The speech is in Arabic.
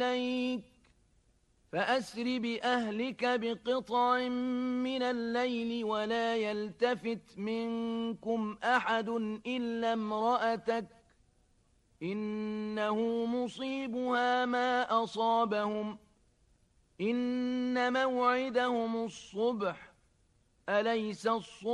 إليك فأسر بأهلك بقطع من الليل ولا يلتفت منكم أحد إلا امرأتك إنه مصيبها ما أصابهم إن موعدهم الصبح أليس الصبح